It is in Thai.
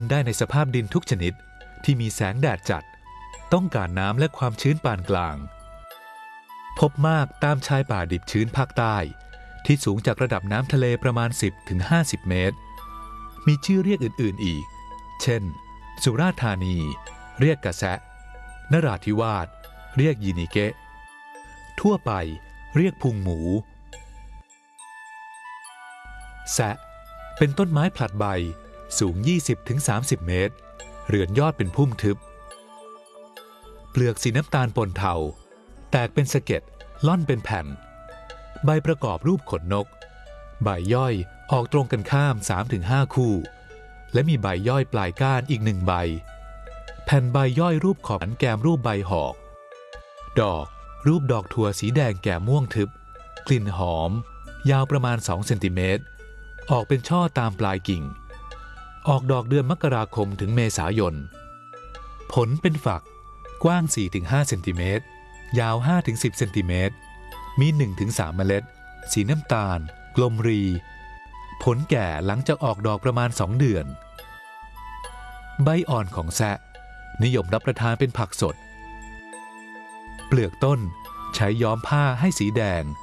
ได้ในสภาพดินทุกชนิดที่มีแสงแดดจัดต้องการน้ำและความชื้นปานกลางพบมากตามชายป่าดิบชื้นภาคใต้ที่สูงจากระดับน้ำทะเลประมาณ 10-50 เมตรมีชื่อเรียกอื่นๆอีกเช่นสุราษฎร์ธานีเรียกกระแสะนราธิวาสเรียกยีนิเกะทั่วไปเรียกพุงหมูแสะเป็นต้นไม้ผลัดใบสูง 20-30 เมตรเรือนยอดเป็นพุ่มทึบเปลือกสีน้ำตาลปนเทาแตกเป็นสะเก็ดล่อนเป็นแผ่นใบประกอบรูปขนนกใบย่อยออกตรงกันข้าม 3-5 คู่และมีใบย่อยปลายก้านอีก1 ใบแผ่นใบย่อยรูปขอบแกมรูปใบหอกดอกรูปดอกถั่วสีแดงแก่ม่วงทึบกลิ่นหอมยาวประมาณ2 เซนติเมตรออกเป็นช่อตามปลายกิ่งออกดอกเดือนมกราคมถึงเมษายนผลเป็นฝักกว้าง 4-5 เซนติเมตรยาว 5-10 เซนติเมตรมี 1-3 เมล็ดสีน้ำตาลกลมรีผลแก่หลังจากออกดอกประมาณ2 เดือนใบอ่อนของแซะนิยมรับประทานเป็นผักสดเปลือกต้นใช้ย้อมผ้าให้สีแดง